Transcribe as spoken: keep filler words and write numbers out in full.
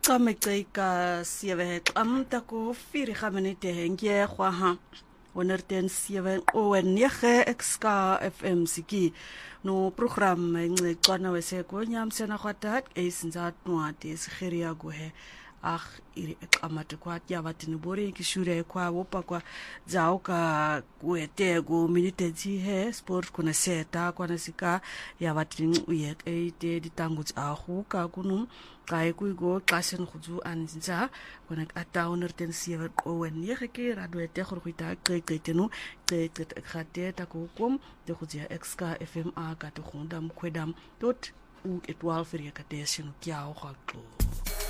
Qameceka sewe qamta ko vier minute hengie gwaha honderd sewe o nege xka F M siki no program ngcwana wese ko nyamsena kwatat esinza twati sigeria go he ag iri qamata kwa yabathi nibore kishure kwa wopa kwa zauka kwete go minute ti he sport kuna seta kwana sika yabathi uye ete ditanguts a go ka kunum kai ku go klasen khutsu anzinza kwana ata honderd sewe o nege ke radio te go ita qeqeteno qeqet khate ta ko kom de khutsia xka F M a ka te gondam kwedam tot u etwaalf vir ka te sino kya o ga